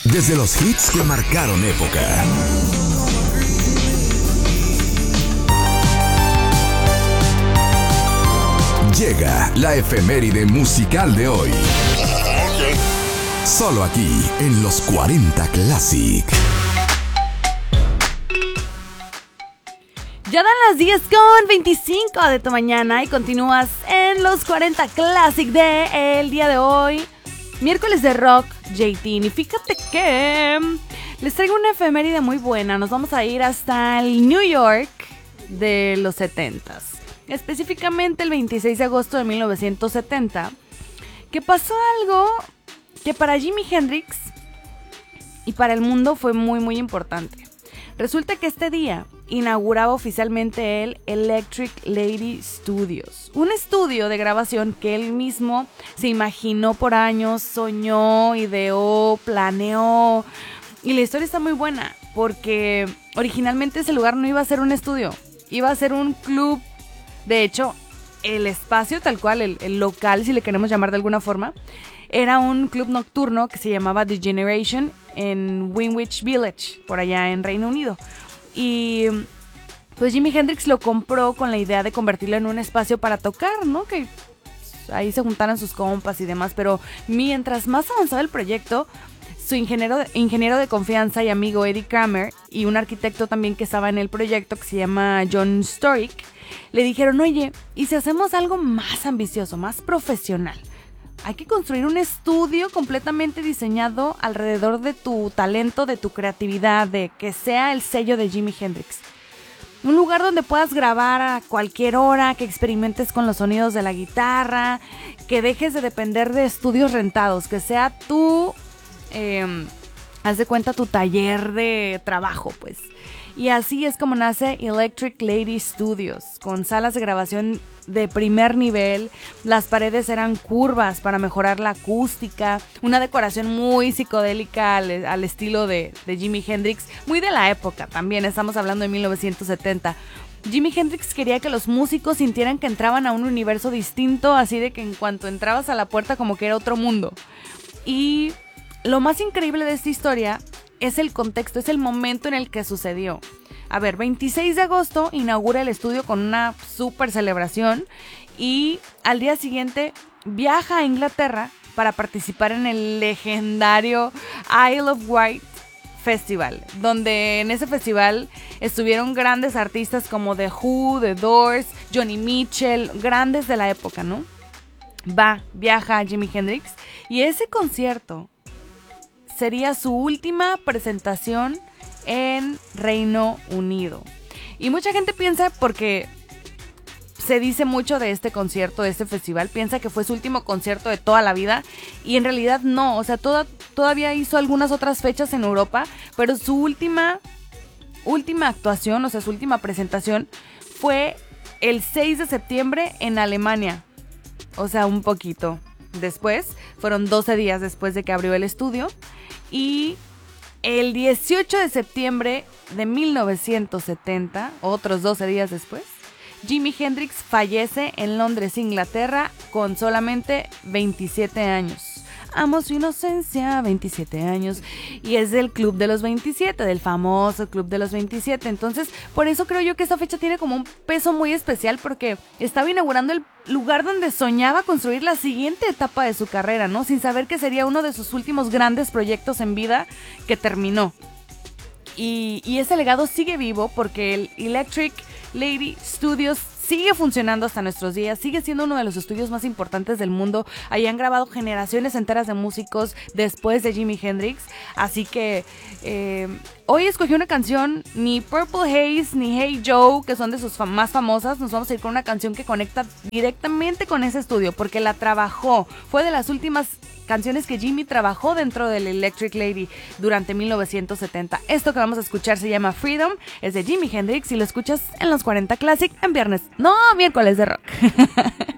Desde los hits que marcaron época. Llega la efeméride musical de hoy. Solo aquí, en los 40 Classic. Ya dan las 10:25 de tu mañana y continúas en los 40 Classic de el día de hoy. Miércoles de rock, JT. Y fíjate que les traigo una efeméride muy buena. Nos vamos a ir hasta el New York de los 70s. Específicamente el 26 de agosto de 1970. Que pasó algo que para Jimi Hendrix y para el mundo fue muy muy importante. Resulta que este día inauguraba oficialmente el Electric Lady Studios, un estudio de grabación que él mismo se imaginó por años, soñó, ideó, planeó. Y la historia está muy buena porque originalmente ese lugar no iba a ser un estudio, iba a ser un club. De hecho, el espacio tal cual, el local, si le queremos llamar de alguna forma, era un club nocturno que se llamaba The Generation en Greenwich Village, por allá en Reino Unido. Y pues Jimi Hendrix lo compró con la idea de convertirlo en un espacio para tocar, ¿no? Que ahí se juntaran sus compas y demás. Pero mientras más avanzaba el proyecto, su ingeniero de confianza y amigo Eddie Kramer y un arquitecto también que estaba en el proyecto que se llama John Storick, le dijeron, oye, ¿y si hacemos algo más ambicioso, más profesional? Hay que construir un estudio completamente diseñado alrededor de tu talento, de tu creatividad, de que sea el sello de Jimi Hendrix. Un lugar donde puedas grabar a cualquier hora, que experimentes con los sonidos de la guitarra, que dejes de depender de estudios rentados, que sea tu, haz de cuenta, tu taller de trabajo, pues. Y así es como nace Electric Lady Studios, con salas de grabación de primer nivel. Las paredes eran curvas para mejorar la acústica, una decoración muy psicodélica al estilo de Jimi Hendrix, muy de la época también, estamos hablando de 1970. Jimi Hendrix quería que los músicos sintieran que entraban a un universo distinto, así de que en cuanto entrabas a la puerta como que era otro mundo. Y lo más increíble de esta historia es el contexto, es el momento en el que sucedió. A ver, 26 de agosto inaugura el estudio con una súper celebración y al día siguiente viaja a Inglaterra para participar en el legendario Isle of Wight Festival, donde en ese festival estuvieron grandes artistas como The Who, The Doors, Johnny Mitchell, grandes de la época, ¿no? Viaja Jimi Hendrix y ese concierto sería su última presentación en Reino Unido. Y mucha gente piensa, porque se dice mucho de este concierto, de este festival, piensa que fue su último concierto de toda la vida. Y en realidad no, o sea, todavía hizo algunas otras fechas en Europa, pero su última actuación, o sea, su última presentación fue el 6 de septiembre en Alemania. O sea, un poquito después, fueron 12 días después de que abrió el estudio. Y el 18 de septiembre de 1970, otros 12 días después, Jimi Hendrix fallece en Londres, Inglaterra, con solamente 27 años. Amo su inocencia, 27 años. Y es del Club de los 27, del famoso Club de los 27. Entonces, por eso creo yo que esta fecha tiene como un peso muy especial, porque estaba inaugurando el lugar donde soñaba construir la siguiente etapa de su carrera, ¿no? Sin saber que sería uno de sus últimos grandes proyectos en vida que terminó. Y ese legado sigue vivo porque el Electric Lady Studios sigue funcionando hasta nuestros días, sigue siendo uno de los estudios más importantes del mundo. Ahí han grabado generaciones enteras de músicos después de Jimi Hendrix. Así que hoy escogí una canción, ni Purple Haze ni Hey Joe, que son de sus más famosas. Nos vamos a ir con una canción que conecta directamente con ese estudio, porque la trabajó. Fue de las últimas canciones que Jimi trabajó dentro del Electric Lady durante 1970. Esto que vamos a escuchar se llama Freedom, es de Jimi Hendrix y lo escuchas en los 40 Classic en miércoles de rock.